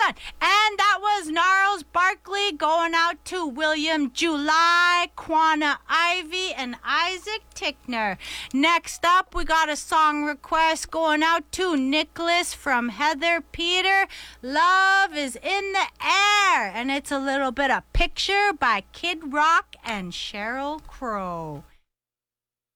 And that was Gnarls Barkley going out to William July, Quanah Ivy, and Isaac Tickner. Next up, we got a song request going out to Nicholas from Heather Peter. Love is in the air. And it's a little bit of Picture by Kid Rock and Sheryl Crow.